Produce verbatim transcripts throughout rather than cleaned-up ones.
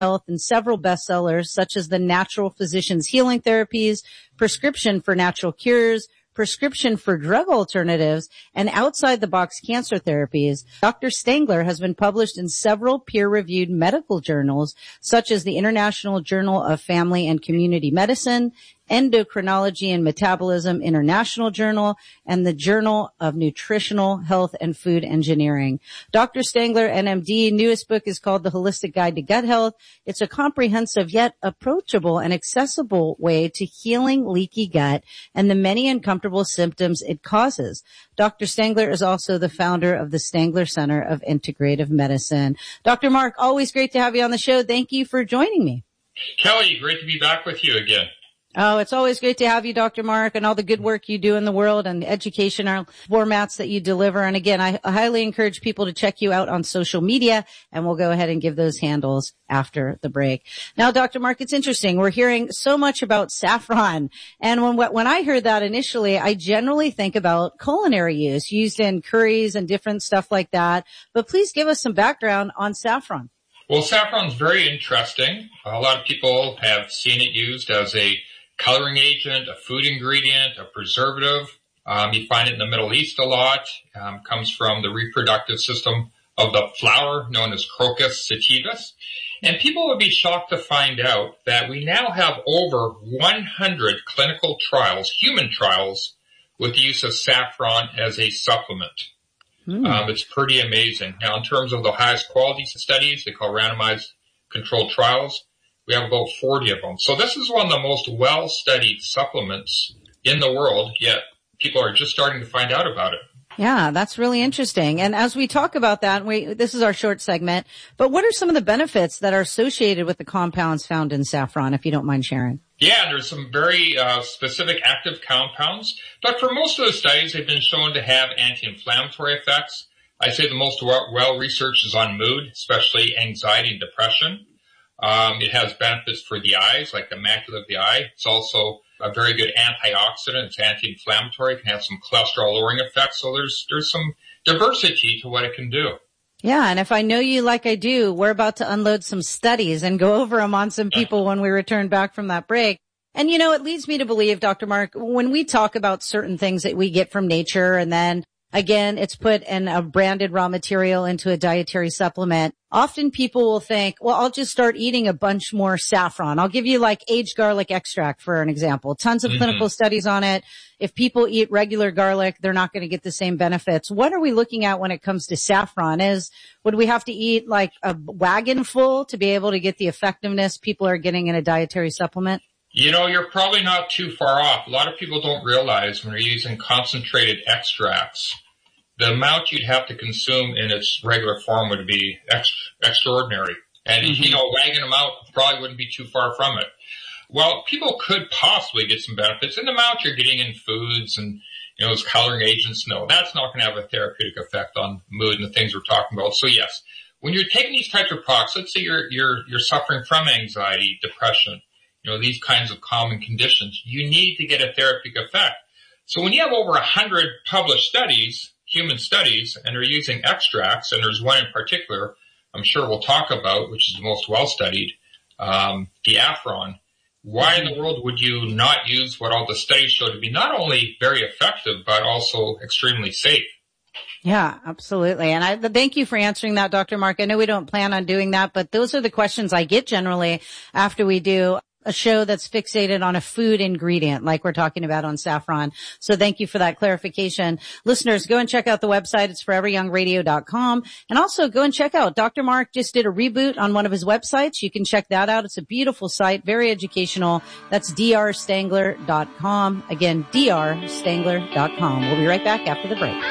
Health and several bestsellers such as The Natural Physician's Healing Therapies, Prescription for Natural Cures, Prescription for Drug Alternatives, and Outside the Box Cancer Therapies. Doctor Stangler has been published in several peer-reviewed medical journals such as the International Journal of Family and Community Medicine, Endocrinology and Metabolism International Journal, and the Journal of Nutritional Health and Food Engineering. Doctor Stangler, N M D, newest book is called The Holistic Guide to Gut Health. It's a comprehensive yet approachable and accessible way to healing leaky gut and the many uncomfortable symptoms it causes. Doctor Stangler is also the founder of the Stangler Center of Integrative Medicine. Doctor Mark, always great to have you on the show. Thank you for joining me. Kelly, great to be back with you again. Oh, it's always great to have you, Doctor Mark, and all the good work you do in the world and the educational formats that you deliver. And again, I highly encourage people to check you out on social media, and we'll go ahead and give those handles after the break. Now, Doctor Mark, it's interesting. We're hearing so much about saffron. And when, when I heard that initially, I generally think about culinary use, used in curries and different stuff like that. But please give us some background on saffron. Well, saffron's very interesting. A lot of people have seen it used as a coloring agent, a food ingredient, a preservative. Um, you find it in the Middle East a lot. Um, comes from the reproductive system of the flower known as Crocus sativus. And people would be shocked to find out that we now have over one hundred clinical trials, human trials, with the use of saffron as a supplement. Hmm. Um, it's pretty amazing. Now, in terms of the highest quality studies, they call randomized controlled trials, we have about forty of them. So this is one of the most well-studied supplements in the world, yet people are just starting to find out about it. Yeah, that's really interesting. And as we talk about that, we, this is our short segment, but what are some of the benefits that are associated with the compounds found in saffron, if you don't mind sharing? Yeah, there's some very uh, specific active compounds, but for most of the studies, they've been shown to have anti-inflammatory effects. I'd say the most well-researched is on mood, especially anxiety and depression. Um, it has benefits for the eyes, like the macula of the eye. It's also a very good antioxidant. It's anti-inflammatory. It can have some cholesterol-lowering effects. So there's there's some diversity to what it can do. Yeah, and if I know you like I do, we're about to unload some studies and go over them on some people when we return back from that break. And, you know, it leads me to believe, Doctor Mark, when we talk about certain things that we get from nature and then again, it's put in a branded raw material into a dietary supplement. Often people will think, well, I'll just start eating a bunch more saffron. I'll give you like aged garlic extract for an example. Tons of mm-hmm. clinical studies on it. If people eat regular garlic, they're not going to get the same benefits. What are we looking at when it comes to saffron? Is, would we have to eat like a wagon full to be able to get the effectiveness people are getting in a dietary supplement? You know, you're probably not too far off. A lot of people don't realize when you're using concentrated extracts, the amount you'd have to consume in its regular form would be ex- extraordinary. And, mm-hmm. you know, wagging them out probably wouldn't be too far from it. Well, people could possibly get some benefits. In the amount you're getting in foods and, you know, those coloring agents, no, that's not going to have a therapeutic effect on mood and the things we're talking about. So, yes, when you're taking these types of products, let's say you're, you're, you're suffering from anxiety, depression, you know, these kinds of common conditions, you need to get a therapeutic effect. So when you have over a hundred published studies, human studies, and they're using extracts, and there's one in particular I'm sure we'll talk about, which is the most well-studied, um, the Afron, why in the world would you not use what all the studies show to be not only very effective, but also extremely safe? Yeah, absolutely. And I thank you for answering that, Doctor Mark. I know we don't plan on doing that, but those are the questions I get generally after we do a show that's fixated on a food ingredient like we're talking about on saffron. So thank you for that clarification. Listeners, go and check out the website. It's forever young radio dot com. And also go and check out, Doctor Mark just did a reboot on one of his websites. You can check that out. It's a beautiful site, very educational. That's d r stangler dot com. Again, d r stangler dot com. We'll be right back after the break.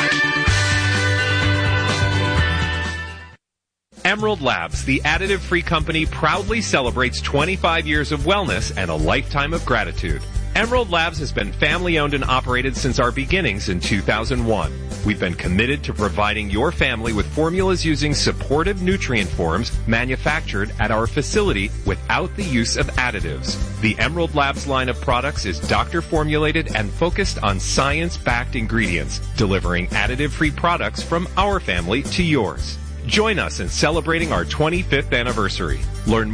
Emerald Labs, the additive-free company, proudly celebrates twenty-five years of wellness and a lifetime of gratitude. Emerald Labs has been family-owned and operated since our beginnings in two thousand one. We've been committed to providing your family with formulas using supportive nutrient forms manufactured at our facility without the use of additives. The Emerald Labs line of products is doctor-formulated and focused on science-backed ingredients, delivering additive-free products from our family to yours. Join us in celebrating our twenty-fifth anniversary. Learn